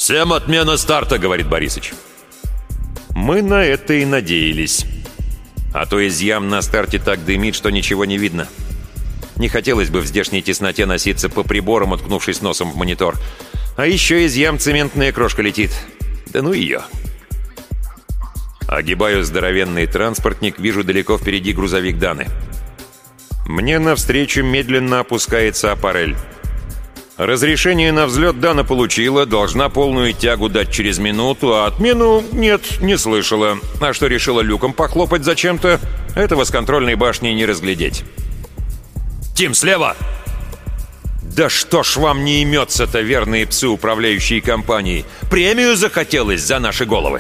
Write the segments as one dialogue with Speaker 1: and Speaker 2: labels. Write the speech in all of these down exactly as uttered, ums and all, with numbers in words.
Speaker 1: «Всем отмена старта», — говорит Борисыч. Мы на это и надеялись. А то из ям на старте так дымит, что ничего не видно. Не хотелось бы в здешней тесноте носиться по приборам, уткнувшись носом в монитор. А еще из ям цементная крошка летит. Да ну ее. Огибаю здоровенный транспортник, вижу далеко впереди грузовик Даны. Мне навстречу медленно опускается аппарель. Разрешение на взлет Дана получила, должна полную тягу дать через минуту, а отмену нет, не слышала. А что решила люком похлопать зачем-то, этого с контрольной башни не разглядеть. «Тим, слева!» «Да что ж вам не имется-то, верные псы, управляющие компанией? Премию захотелось за наши головы!»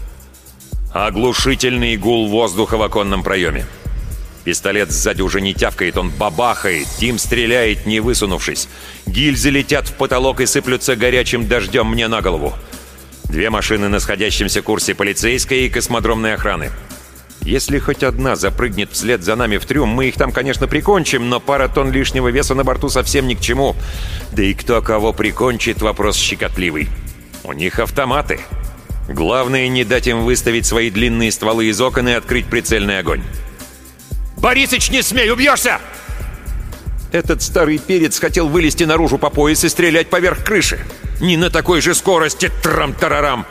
Speaker 1: Оглушительный гул воздуха в оконном проеме. Пистолет сзади уже не тявкает, он бабахает. Тим стреляет, не высунувшись. Гильзы летят в потолок и сыплются горячим дождем мне на голову. Две машины на сходящемся курсе, полицейской и космодромной охраны. Если хоть одна запрыгнет вслед за нами в трюм, мы их там, конечно, прикончим, но пара тонн лишнего веса на борту совсем ни к чему. Да и кто кого прикончит, вопрос щекотливый. У них автоматы. Главное, не дать им выставить свои длинные стволы из окон и открыть прицельный огонь. «Борисыч, не смей, убьешься!» Этот старый перец хотел вылезти наружу по пояс и стрелять поверх крыши. Не на такой же скорости, трам-тарарам!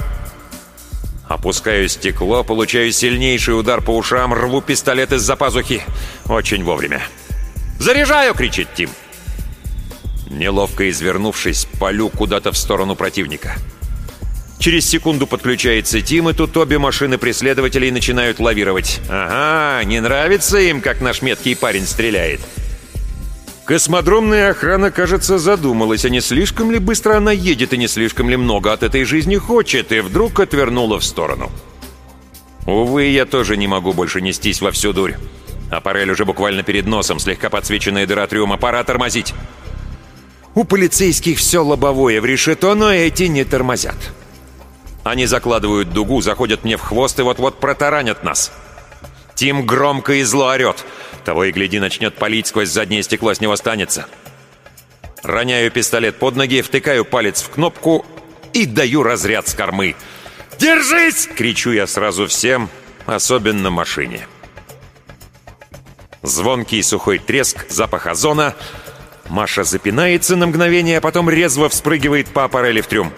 Speaker 1: Опускаю стекло, получаю сильнейший удар по ушам, рву пистолет из-за пазухи. Очень вовремя. «Заряжаю!» — кричит Тим. Неловко извернувшись, палю куда-то в сторону противника. Через секунду подключается Тим, и тут обе машины преследователей начинают лавировать. Ага, не нравится им, как наш меткий парень стреляет. Космодромная охрана, кажется, задумалась, а не слишком ли быстро она едет и не слишком ли много от этой жизни хочет, и вдруг отвернула в сторону. Увы, я тоже не могу больше нестись во всю дурь. Аппарель уже буквально перед носом, слегка подсвеченная дыра трюма. Пора тормозить. У полицейских все лобовое в решето, но эти не тормозят. Они закладывают дугу, заходят мне в хвост и вот-вот протаранят нас. Тим громко и зло орет. Того и гляди, начнет палить, сквозь заднее стекло с него станется. Роняю пистолет под ноги, втыкаю палец в кнопку и даю разряд с кормы. «Держись!» — кричу я сразу всем, особенно машине. Звонкий сухой треск, запах озона. Маша запинается на мгновение, а потом резво вспрыгивает по аппарели в трюм.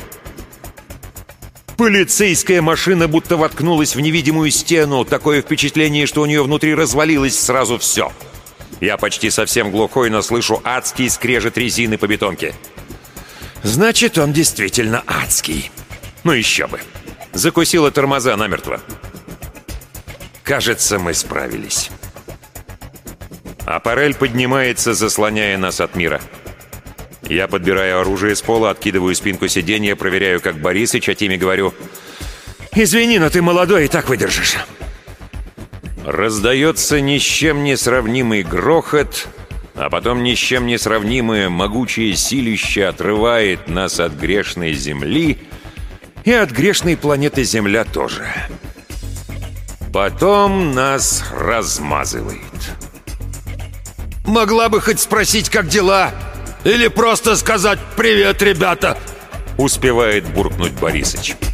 Speaker 1: Полицейская машина будто воткнулась в невидимую стену. Такое впечатление, что у нее внутри развалилось сразу все. Я почти совсем глухой, но слышу адский скрежет резины по бетонке. Значит, он действительно адский. Ну еще бы. Закусила тормоза намертво. Кажется, мы справились. Аппарель поднимается, заслоняя нас от мира. Я подбираю оружие с пола, откидываю спинку сиденья, проверяю, как Борисыч, а Тиме говорю: «Извини, но ты молодой и так выдержишь». Раздается ни с чем не сравнимый грохот, а потом ни с чем не сравнимое могучее силище отрывает нас от грешной земли и от грешной планеты Земля тоже. Потом нас размазывает.
Speaker 2: «Могла бы хоть спросить, как дела? Или просто сказать «привет, ребята»?»
Speaker 1: Успевает буркнуть Борисыч.